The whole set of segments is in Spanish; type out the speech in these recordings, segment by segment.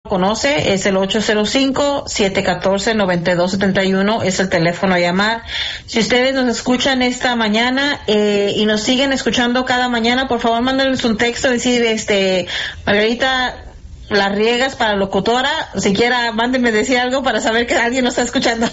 conoce, es el 805-714-9271, es el teléfono a llamar. Si ustedes nos escuchan esta mañana y nos siguen escuchando cada mañana, por favor mándenles un texto, decir, Margarita, las riegas para locutora, siquiera mándenme decir algo para saber que alguien nos está escuchando.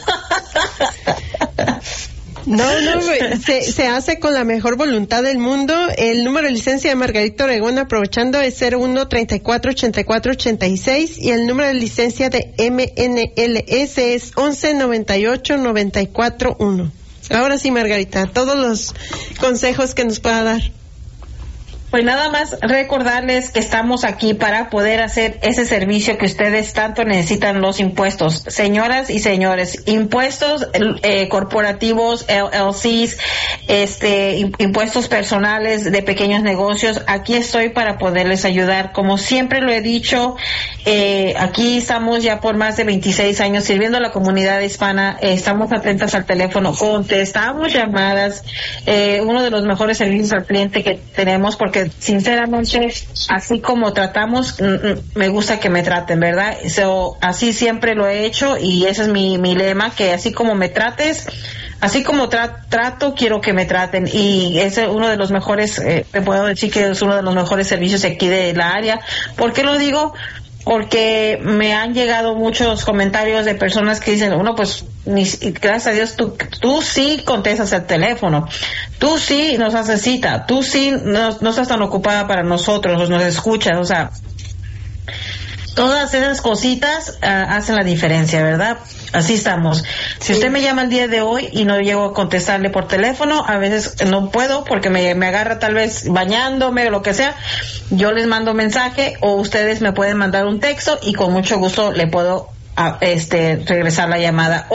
No, se hace con la mejor voluntad del mundo. El número de licencia de Margarita Obregón, aprovechando, es 01-34-84-86, y el número de licencia de MNLS es 11-98-94-1. Ahora sí, Margarita, todos los consejos que nos pueda dar. Pues nada más recordarles que estamos aquí para poder hacer ese servicio que ustedes tanto necesitan, los impuestos. Señoras y señores, impuestos corporativos, LLCs, impuestos personales de pequeños negocios, aquí estoy para poderles ayudar. Como siempre lo he dicho, aquí estamos ya por más de 26 años sirviendo a la comunidad hispana, estamos atentas al teléfono, contestamos llamadas, uno de los mejores servicios al cliente que tenemos, porque sinceramente, así como tratamos, me gusta que me traten, ¿verdad? Así siempre lo he hecho, y ese es mi lema, que así como me trates, así como trato, quiero que me traten, y es uno de los mejores, te puedo decir que es uno de los mejores servicios aquí de la área. ¿Por qué lo digo? Porque me han llegado muchos comentarios de personas que dicen, pues gracias a Dios tú sí contestas el teléfono, tú sí nos haces cita, tú sí no estás tan ocupada para nosotros, nos escuchas, o sea, todas esas cositas hacen la diferencia, ¿verdad? Así estamos. Si usted me llama el día de hoy y no llego a contestarle por teléfono, a veces no puedo porque me agarra tal vez bañándome o lo que sea, yo les mando mensaje, o ustedes me pueden mandar un texto y con mucho gusto le puedo regresar la llamada.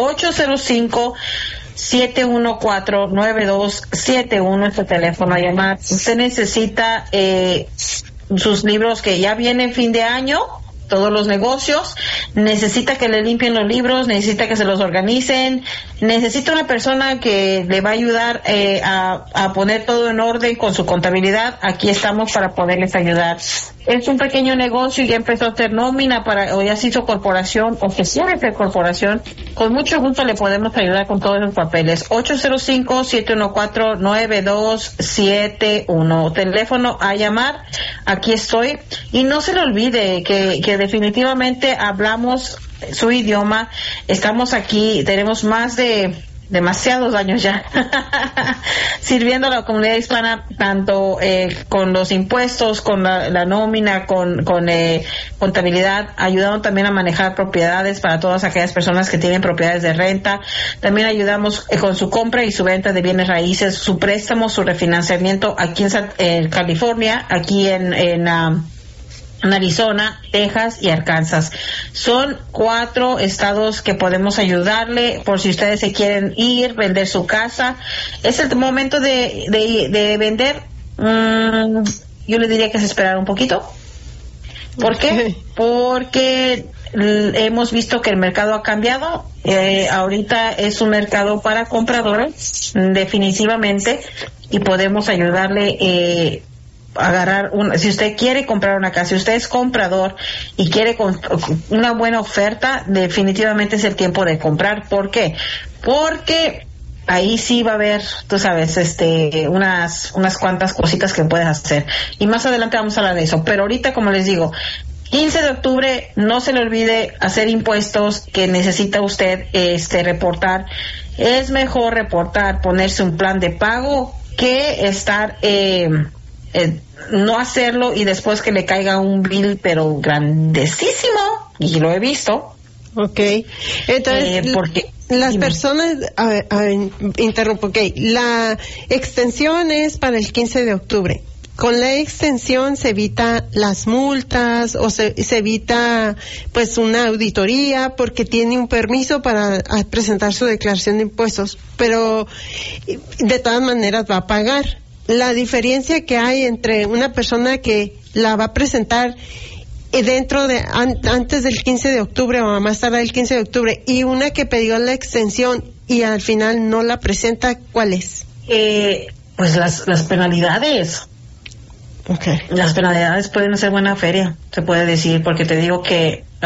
805-714-9271 es el teléfono a llamar. Usted necesita sus libros, que ya viene fin de año, todos los negocios, necesita que le limpien los libros, necesita que se los organicen, necesita una persona que le va a ayudar a poner todo en orden con su contabilidad. Aquí estamos para poderles ayudar. Es un pequeño negocio y ya empezó a hacer nómina o ya se hizo corporación, o que quiere ser corporación, con mucho gusto le podemos ayudar con todos los papeles. 805-714-9271, teléfono a llamar, aquí estoy. Y no se le olvide que definitivamente hablamos su idioma, estamos aquí, tenemos más de demasiados años ya sirviendo a la comunidad hispana, tanto con los impuestos, con la nómina, con contabilidad, ayudando también a manejar propiedades para todas aquellas personas que tienen propiedades de renta. También ayudamos con su compra y su venta de bienes raíces, su préstamo, su refinanciamiento aquí en California, aquí en Arizona, Texas y Arkansas. Son 4 estados que podemos ayudarle por si ustedes se quieren ir, vender su casa. Es el momento de vender. Yo le diría que se esperara un poquito. ¿Por qué? Porque hemos visto que el mercado ha cambiado. Ahorita es un mercado para compradores, definitivamente, y podemos ayudarle agarrar si usted quiere comprar una casa, si usted es comprador y quiere una buena oferta, definitivamente es el tiempo de comprar. ¿Por qué? Porque ahí sí va a haber, tú sabes, unas cuantas cositas que puedes hacer, y más adelante vamos a hablar de eso. Pero ahorita, como les digo, 15 de octubre, no se le olvide hacer impuestos que necesita usted reportar. Es mejor reportar, ponerse un plan de pago, que estar no hacerlo y después que le caiga un bill pero grandísimo, y lo he visto. Okay, entonces porque las personas, a ver, interrumpo. Okay, la extensión es para el 15 de octubre. Con la extensión se evita las multas, o se evita pues una auditoría, porque tiene un permiso para presentar su declaración de impuestos, pero de todas maneras va a pagar. La diferencia que hay entre una persona que la va a presentar antes del 15 de octubre o a más tarde del 15 de octubre, y una que pidió la extensión y al final no la presenta, ¿cuál es? Pues las penalidades. Okay. Las penalidades pueden ser buena feria, se puede decir, porque te digo que